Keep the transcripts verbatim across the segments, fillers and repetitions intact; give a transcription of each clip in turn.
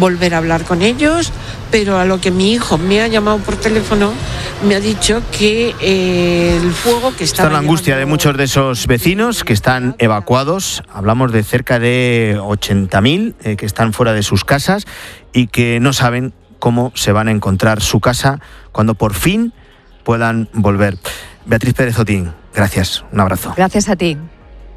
volver a hablar con ellos, pero a lo que mi hijo me ha llamado por teléfono, me ha dicho que eh, el fuego que estaba... Está la angustia de muchos de esos vecinos que están evacuados. Hablamos de cerca de ochenta mil eh, que están fuera de sus casas y que no saben cómo se van a encontrar su casa cuando por fin puedan volver. Beatriz Pérez Otín, gracias. Un abrazo. Gracias a ti.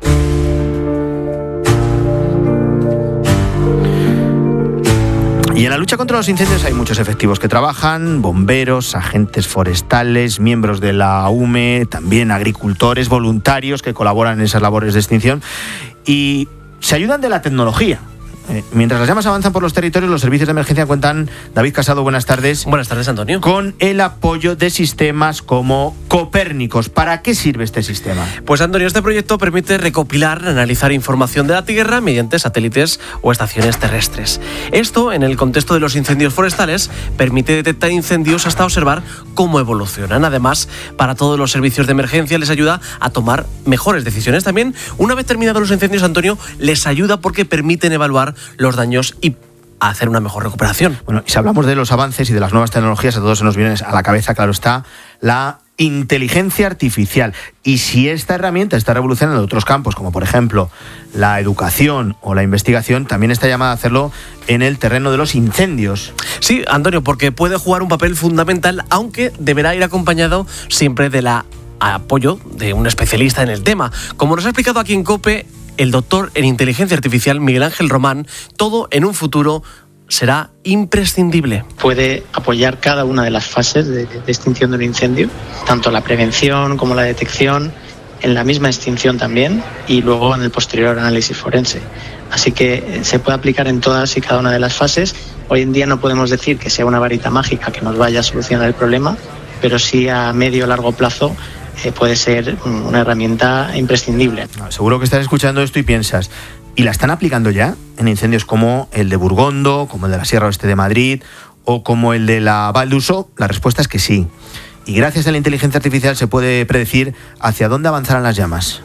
Y en la lucha contra los incendios hay muchos efectivos que trabajan, bomberos, agentes forestales, miembros de la U M E, también agricultores, voluntarios que colaboran en esas labores de extinción y se ayudan de la tecnología. Eh, mientras las llamas avanzan por los territorios, los servicios de emergencia cuentan, David Casado, buenas tardes. Buenas tardes, Antonio. Con el apoyo de sistemas como Copérnicos. ¿Para qué sirve este sistema? Pues, Antonio, este proyecto permite recopilar, analizar información de la Tierra mediante satélites o estaciones terrestres. Esto, en el contexto de los incendios forestales, permite detectar incendios hasta observar cómo evolucionan. Además, para todos los servicios de emergencia les ayuda a tomar mejores decisiones. También, una vez terminados los incendios, Antonio, les ayuda porque permiten evaluar los daños y hacer una mejor recuperación. Bueno, y si hablamos de los avances y de las nuevas tecnologías, a todos se nos viene a la cabeza, claro está, la inteligencia artificial. Y si esta herramienta está revolucionando otros campos, como por ejemplo la educación o la investigación, también está llamada a hacerlo en el terreno de los incendios. Sí, Antonio, porque puede jugar un papel fundamental, aunque deberá ir acompañado siempre del apoyo de un especialista en el tema. Como nos ha explicado aquí en COPE el doctor en inteligencia artificial Miguel Ángel Román, todo en un futuro será imprescindible. Puede apoyar cada una de las fases de, de extinción de un incendio, tanto la prevención como la detección, en la misma extinción también, y luego en el posterior análisis forense. Así que se puede aplicar en todas y cada una de las fases. Hoy en día no podemos decir que sea una varita mágica que nos vaya a solucionar el problema, pero sí a medio o largo plazo eh, puede ser una herramienta imprescindible. Seguro que estás escuchando esto y piensas, ¿y la están aplicando ya en incendios como el de Burgondo, como el de la Sierra Oeste de Madrid o como el de la Val d'Uso? La respuesta es que sí. Y gracias a la inteligencia artificial se puede predecir hacia dónde avanzarán las llamas.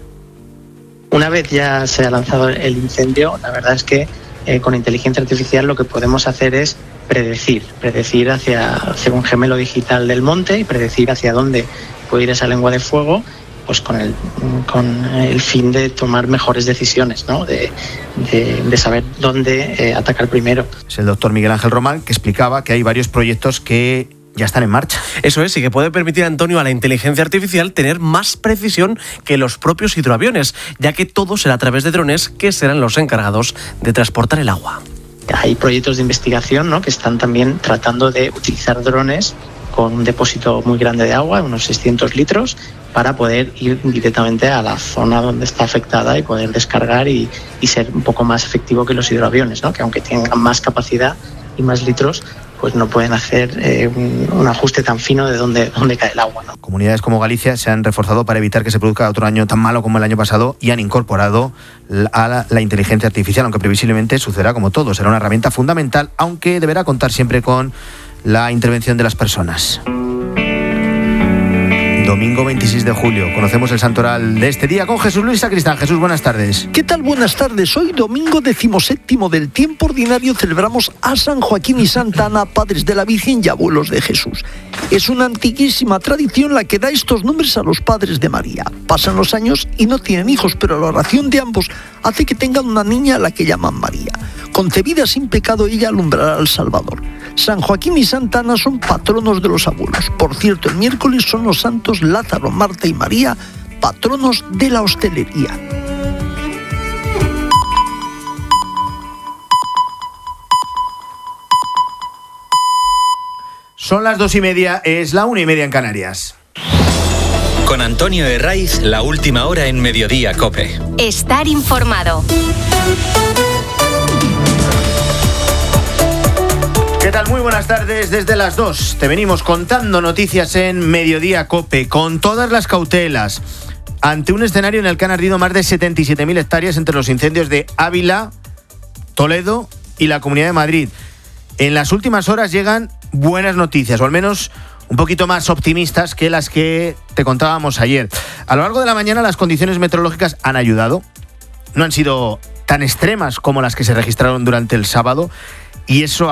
Una vez ya se ha lanzado el incendio, la verdad es que eh, con inteligencia artificial lo que podemos hacer es predecir, predecir hacia, hacia un gemelo digital del monte y predecir hacia dónde puede ir esa lengua de fuego, pues con el, con el fin de tomar mejores decisiones, ¿no? de, de, de saber dónde eh, atacar primero. Es el doctor Miguel Ángel Román, que explicaba que hay varios proyectos que ya están en marcha. Eso es, y que puede permitir, Antonio, a la inteligencia artificial tener más precisión que los propios hidroaviones, ya que todo será a través de drones que serán los encargados de transportar el agua. Hay proyectos de investigación, ¿no?, que están también tratando de utilizar drones con un depósito muy grande de agua, unos seiscientos litros, para poder ir directamente a la zona donde está afectada y poder descargar y, y ser un poco más efectivo que los hidroaviones, ¿no?, que aunque tengan más capacidad y más litros, pues no pueden hacer eh, un, un ajuste tan fino de dónde, dónde cae el agua, ¿no? Comunidades como Galicia se han reforzado para evitar que se produzca otro año tan malo como el año pasado y han incorporado la, a la, la inteligencia artificial, aunque previsiblemente sucederá como todo. Será una herramienta fundamental, aunque deberá contar siempre con la intervención de las personas. Domingo veintiséis de julio, conocemos el santoral de este día con Jesús Luis Sacristán. Jesús, buenas tardes. ¿Qué tal? Buenas tardes. Hoy, domingo decimoséptimo del tiempo ordinario, celebramos a San Joaquín y Santa Ana, padres de la Virgen y abuelos de Jesús. Es una antiquísima tradición la que da estos nombres a los padres de María. Pasan los años y no tienen hijos, pero la oración de ambos hace que tengan una niña a la que llaman María. Concebida sin pecado, ella alumbrará al Salvador. San Joaquín y Santa Ana son patronos de los abuelos. Por cierto, el miércoles son los santos Lázaro, Marta y María, patronos de la hostelería. Son las dos y media, es la una y media en Canarias. Con Antonio Herraiz, la última hora en Mediodía COPE. Estar informado. ¿Qué tal? Muy buenas tardes. Desde las dos te venimos contando noticias en Mediodía COPE, con todas las cautelas, ante un escenario en el que han ardido más de setenta y siete mil hectáreas entre los incendios de Ávila, Toledo y la Comunidad de Madrid. En las últimas horas llegan buenas noticias, o al menos un poquito más optimistas que las que te contábamos ayer. A lo largo de la mañana las condiciones meteorológicas han ayudado. No han sido tan extremas como las que se registraron durante el sábado, y eso